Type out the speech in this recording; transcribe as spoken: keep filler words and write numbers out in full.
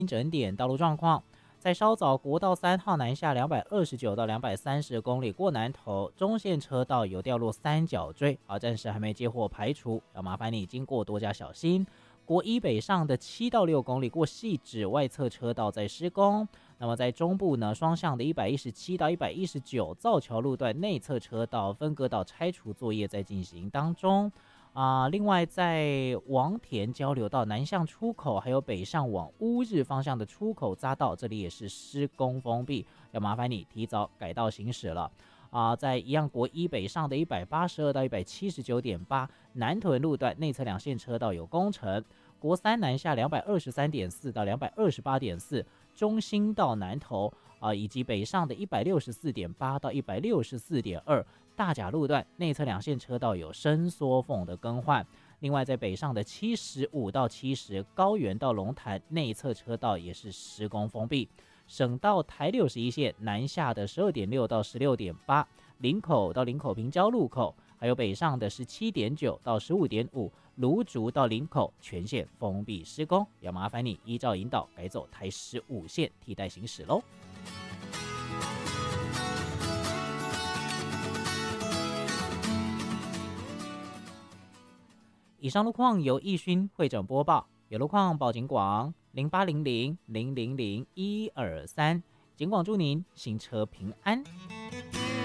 整点道路状况。在稍早，国道三号南下两百二十九到两百三十公里过南头，中线车道有掉落三角锥，好，暂时还没接获排除，要麻烦你经过多加小心。国一北上的七到六公里过汐止外侧车道在施工，那么在中部呢，双向的一百一十七到一百一十九造桥路段内侧车道分隔岛拆除作业在进行当中。啊、呃，另外在王田交流道南向出口，还有北上往乌日方向的出口匝道，这里也是施工封闭，要麻烦你提早改道行驶了。啊、呃，在一样国一北上的一百八十二到一百七十九点八南屯路段内侧两线车道有工程，国三南下两百二十三点四到两百二十八点四中兴到南投啊、呃，以及北上的一百六十四点八到一百六十四点二大甲路段内侧两线车道有伸缩缝的更换。另外在北上的七十五到七十高原到龙潭内侧车道也是施工封闭。省道台六十一线南下的十二点六到十六点八林口到林口平交路口，还有北上的十七点九到十五点五芦竹到林口全线封闭施工，要麻烦你依照引导改走台十五线替代行驶喽。以上路况由易勋会诊播报，有路况报警广零八零零零零零一二三，警广祝您行车平安。